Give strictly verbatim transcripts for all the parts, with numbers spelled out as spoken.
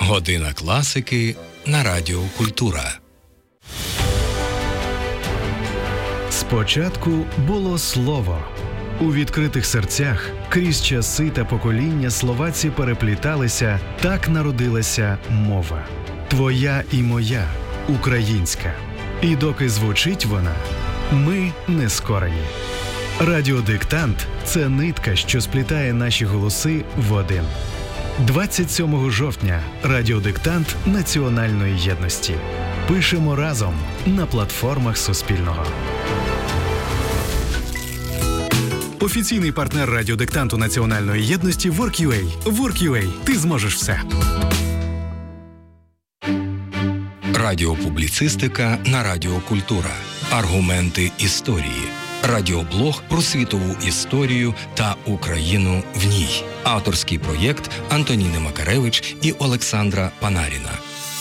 Година класики на Радіо Культура. Спочатку було слово. У відкритих серцях крізь часи та покоління словаці перепліталися, так народилася мова. Твоя і моя, українська. І доки звучить вона, ми не скорені. Радіодиктант – це нитка, що сплітає наші голоси в один. двадцять сьомого жовтня – Радіодиктант Національної єдності. Пишемо разом на платформах Суспільного. Офіційний партнер радіодиктанту Національної єдності WorkUA. WorkUA. Ти зможеш все. Радіопубліцистика на Радіо Культура. Аргументи історії. Радіоблог про світову історію та Україну в ній. Авторський проєкт Антоніни Макаревич і Олександра Панаріна.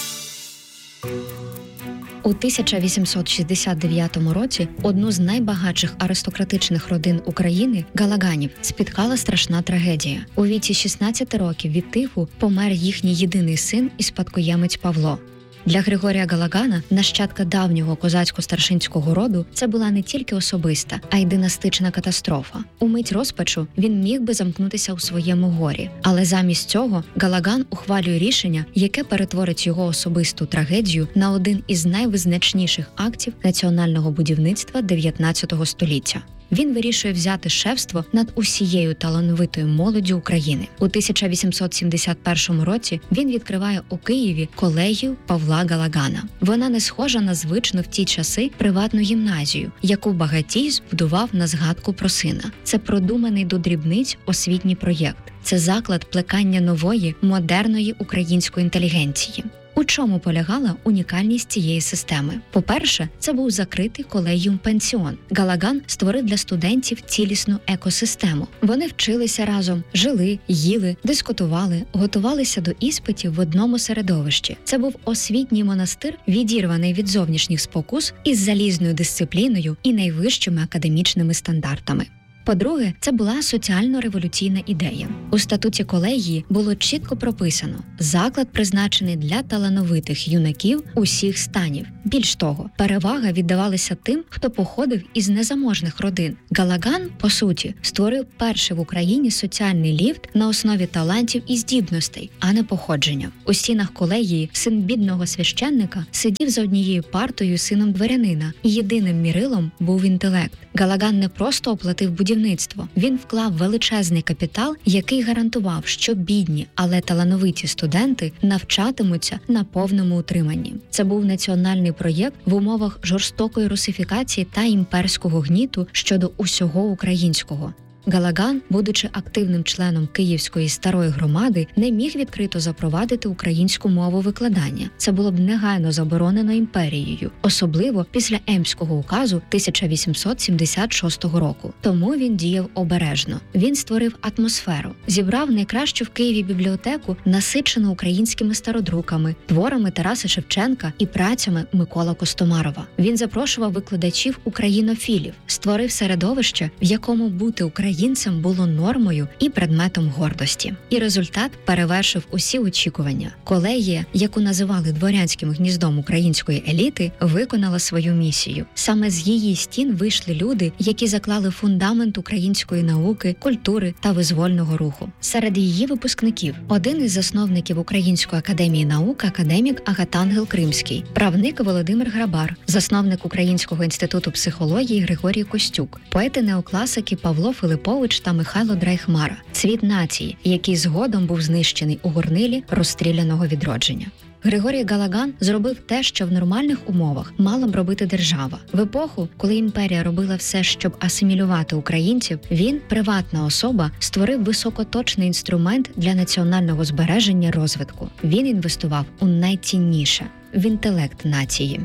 У тисяча вісімсот шістдесят дев'ятому році одну з найбагатших аристократичних родин України – Галаганів – спіткала страшна трагедія. У віці шістнадцяти років від тифу помер їхній єдиний син і спадкоємець Павло. Для Григорія Галагана, нащадка давнього козацько-старшинського роду, це була не тільки особиста, а й династична катастрофа. У мить розпачу він міг би замкнутися у своєму горі. Але замість цього Галаган ухвалює рішення, яке перетворить його особисту трагедію на один із найвизначніших актів національного будівництва дев'ятнадцятого століття. Він вирішує взяти шефство над усією талановитою молоддю України. У тисяча вісімсот сімдесят першому році він відкриває у Києві колегію Павла Галагана. Вона не схожа на звичну в ті часи приватну гімназію, яку багатій збудував на згадку про сина. Це продуманий до дрібниць освітній проєкт. Це заклад плекання нової, модерної української інтелігенції. У чому полягала унікальність цієї системи? По-перше, це був закритий колегіум-пансіон. Галаган створив для студентів цілісну екосистему. Вони вчилися разом, жили, їли, дискутували, готувалися до іспитів в одному середовищі. Це був освітній монастир, відірваний від зовнішніх спокус із залізною дисципліною і найвищими академічними стандартами. По-друге, це була соціально-революційна ідея. У статуті колегії було чітко прописано – заклад призначений для талановитих юнаків усіх станів. Більш того, перевага віддавалася тим, хто походив із незаможних родин. Галаган, по суті, створив перший в Україні соціальний ліфт на основі талантів і здібностей, а не походження. У стінах колегії син бідного священника сидів за однією партою з сином дворянина, і єдиним мірилом був інтелект. Галаган не просто оплатив будівництво. Він вклав величезний капітал, який гарантував, що бідні, але талановиті студенти навчатимуться на повному утриманні. Це був національний проєкт в умовах жорстокої русифікації та імперського гніту щодо усього українського. Галаган, будучи активним членом Київської старої громади, не міг відкрито запровадити українську мову викладання. Це було б негайно заборонено імперією, особливо після Емського указу тисяча вісімсот сімдесят шостого року. Тому він діяв обережно. Він створив атмосферу, зібрав найкращу в Києві бібліотеку, насичену українськими стародруками, творами Тараса Шевченка і працями Миколи Костомарова. Він запрошував викладачів українофілів, створив середовище, в якому бути українцем Українцям було нормою і предметом гордості. І результат перевершив усі очікування. Колегія, яку називали дворянським гніздом української еліти, виконала свою місію. Саме з її стін вийшли люди, які заклали фундамент української науки, культури та визвольного руху. Серед її випускників один із засновників Української академії наук, академік Агатангел Кримський, правник Володимир Грабар, засновник Українського інституту психології Григорій Костюк, поети-неокласики Павло Филиппович та Михайло Драйхмара, цвіт нації, який згодом був знищений у горнилі розстріляного відродження. Григорій Галаган зробив те, що в нормальних умовах мала б робити держава. В епоху, коли імперія робила все, щоб асимілювати українців, він, приватна особа, створив високоточний інструмент для національного збереження розвитку. Він інвестував у найцінніше – в інтелект нації.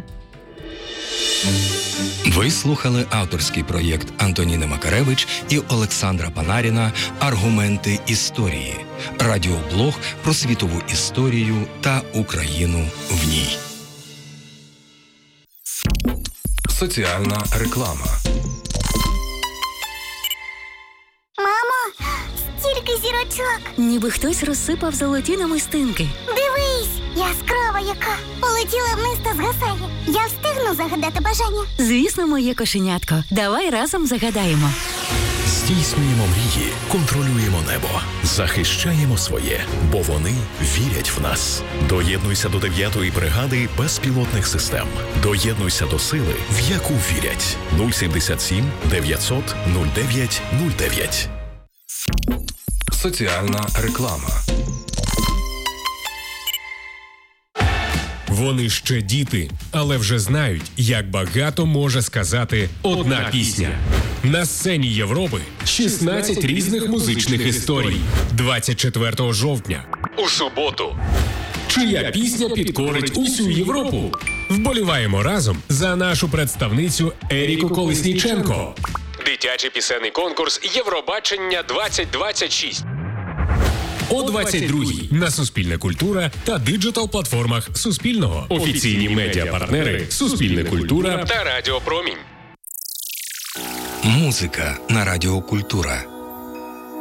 Ви слухали авторський проєкт Антоніни Макаревич і Олександра Панаріна «Аргументи історії» – радіоблог про світову історію та Україну в ній. Соціальна реклама. Мамо, стільки зірочок! Ніби хтось розсипав золоті намистинки. Дивись! Яскрава яка. Полетіла вниз та згасає. Я встигну загадати бажання? Звісно, моє кошенятко. Давай разом загадаємо. Здійснюємо мрії, контролюємо небо, захищаємо своє, бо вони вірять в нас. Доєднуйся до дев'ятої бригади безпілотних систем. Доєднуйся до сили, в яку вірять. нуль сімдесят сім дев'ятсот нуль дев'ять нуль дев'ять. Соціальна реклама. Вони ще діти, але вже знають, як багато може сказати одна пісня. На сцені Європи шістнадцять різних музичних історій. двадцять четвертого жовтня. У суботу. Чия пісня підкорить усю Європу? Вболіваємо разом за нашу представницю Еріку Колесніченко. Дитячий пісенний конкурс Євробачення двадцять двадцять шість. О двадцять другій на Суспільне культура та диджитал-платформах Суспільного. Офіційні медіапартнери Суспільне культура та Радіо Промінь. Музика на Радіо Культура.